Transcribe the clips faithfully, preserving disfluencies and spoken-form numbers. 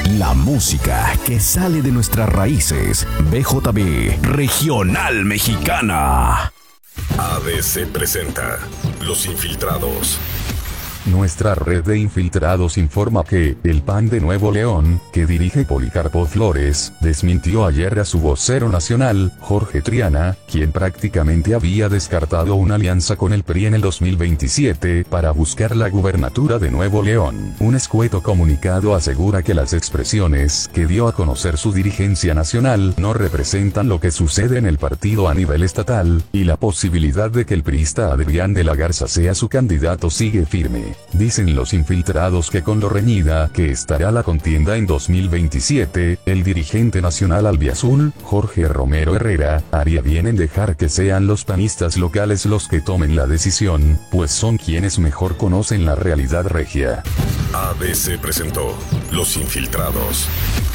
La música que sale de nuestras raíces. B J B Regional Mexicana. A D C presenta Los Infiltrados. Nuestra red de infiltrados informa que, el P A N de Nuevo León, que dirige Policarpo Flores, desmintió ayer a su vocero nacional, Jorge Triana, quien prácticamente había descartado una alianza con el P R I en el dos mil veintisiete para buscar la gubernatura de Nuevo León. Un escueto comunicado asegura que las expresiones que dio a conocer su dirigencia nacional no representan lo que sucede en el partido a nivel estatal, y la posibilidad de que el priista Adrián de la Garza sea su candidato sigue firme. Dicen los infiltrados que con lo reñida que estará la contienda en dos mil veintisiete, el dirigente nacional albiazul, Jorge Romero Herrera, haría bien en dejar que sean los panistas locales los que tomen la decisión, pues son quienes mejor conocen la realidad regia. A D C presentó Los Infiltrados.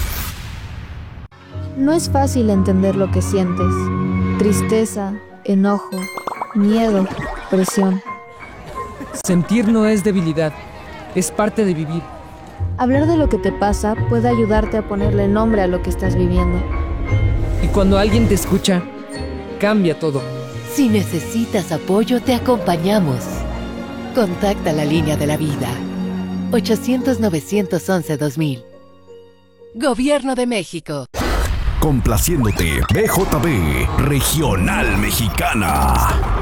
No es fácil entender lo que sientes. Tristeza, enojo, miedo, presión. Sentir no es debilidad, es parte de vivir. Hablar de lo que te pasa puede ayudarte a ponerle nombre a lo que estás viviendo. Y cuando alguien te escucha, cambia todo. Si necesitas apoyo, te acompañamos. Contacta la línea de la vida. ochocientos, novecientos once, dos mil. Gobierno de México. Complaciéndote, B J B Regional Mexicana.